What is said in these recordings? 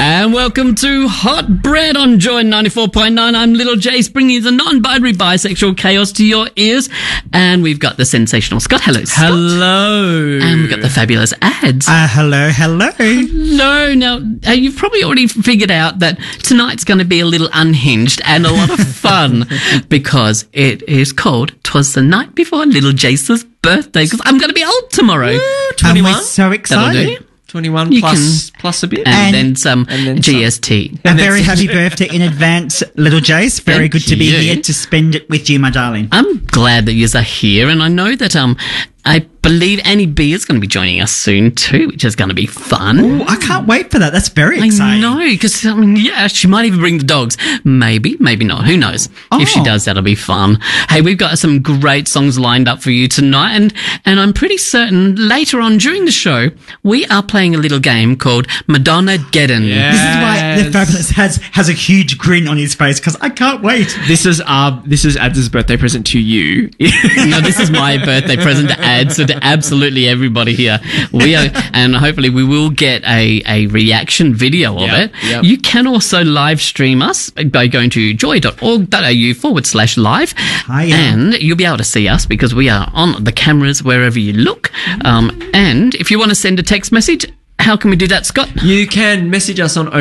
And welcome to Hot Bread on Joy 94.9. I'm Little Jace, bringing the non-binary bisexual chaos to your ears. And we've got the sensational Scott. Hello, Scott. Hello. And we've got the fabulous Ads. Hello. Hello. Now, you've probably already figured out that tonight's going to be a little unhinged and a lot of fun because it is called 'Twas the Night Before Little Jace's Birthday, because I'm going to be old tomorrow. Woo, 21. we're so excited. 21 You plus a bit. And then some and then GST. A very happy birthday in advance, little Jace. Very Thank good to be you. here to spend it with you, my darling. I'm glad that you are here, and I know that I believe Annie B is going to be joining us soon too, which is going to be fun. Oh, I can't wait for that. That's very I exciting. know, because she might even bring the dogs. Maybe not. Who knows? If she Oh. does, that'll be fun. Hey, we've got some great songs lined up for you tonight, and I'm pretty certain later on during the show we are playing a little game called Madonna Geddon. Yeah. This is why the fabulous has a huge grin on his face because I can't wait. This is Ads' birthday present to you. No, this is my birthday present to add, so to absolutely everybody here. We are, and hopefully we will get a reaction video of it. Yep. You can also live stream us by going to joy.org.au/live. Hiya. And you'll be able to see us because we are on the cameras wherever you look. And if you want to send a text message, how can we do that, Scott? You can message us on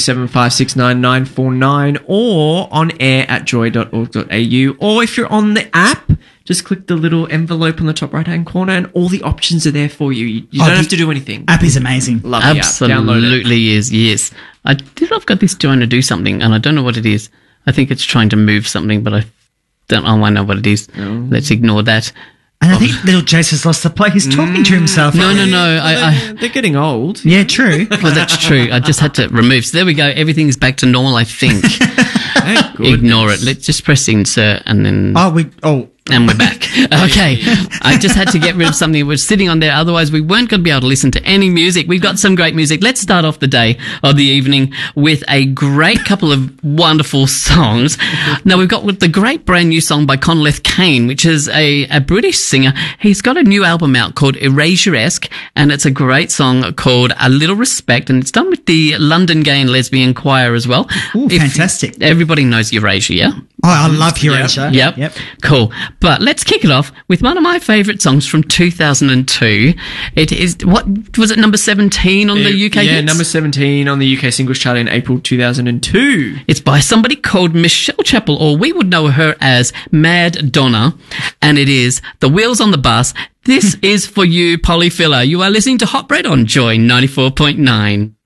0427569949 or on air at joy.org.au, or if you're on the app, just click the little envelope on the top right-hand corner and all the options are there for you. You don't have to do anything. App is amazing. Love the app. Download it. Absolutely is, yes. I've got this trying to do something, and I don't know what it is. I think it's trying to move something, but I know what it is. Oh. Let's ignore that. And I think little Jace has lost the plot. He's talking to himself. No. They're getting old. Yeah, true. Well, that's true. I just had to remove. So there we go. Everything's back to normal, I think. Thank goodness. Ignore it. Let's just press insert and then... And we're back. Okay. I just had to get rid of something that was sitting on there. Otherwise, we weren't going to be able to listen to any music. We've got some great music. Let's start off the day or the evening with a great couple of wonderful songs. Now, we've got the great brand new song by Conleth Kane, which is a British singer. He's got a new album out called Erasure-esque, and it's a great song called A Little Respect, and it's done with the London Gay and Lesbian Choir as well. Ooh, fantastic. Everybody knows Erasure, yeah? Oh, I love Eurasia. Yep. Cool. But let's kick it off with one of my favourite songs from 2002. It is, what was it, number 17 on the UK Yeah, hits? number 17 on the UK singles chart in April 2002. It's by somebody called Michelle Chappell, or we would know her as Mad Donna, and it is The Wheels on the Bus. This is for you, Polly Filler. You are listening to Hot Bread on Joy 94.9.